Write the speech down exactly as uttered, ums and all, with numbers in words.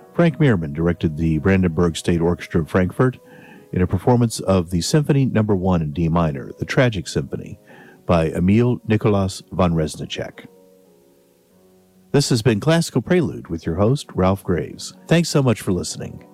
Frank Meerman directed the Brandenburg State Orchestra of Frankfurt in a performance of the Symphony Number One in D minor, the Tragic Symphony, by Emil Nikolaus von Reznicek. This has been Classical Prelude with your host, Ralph Graves. Thanks so much for listening.